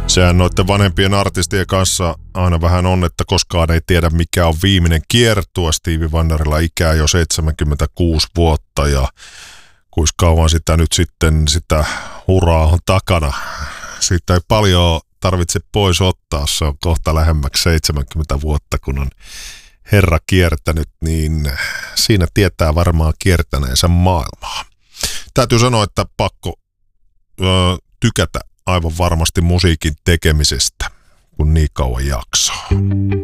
Sehän noiden vanhempien artistien kanssa aina vähän on, että koskaan ei tiedä mikä on viimeinen kiertue. Stevie Wonderilla ikää jo 76 vuotta ja kuinka kauan sitä nyt sitten sitä uraa on takana. Siitä ei paljon tarvitse pois ottaa, se on kohta lähemmäksi 70 vuotta, kun on herra kiertänyt, niin siinä tietää varmaan kiertäneensä maailmaa. Täytyy sanoa, että pakko tykätä aivan varmasti musiikin tekemisestä, kun niin kauan jaksaa.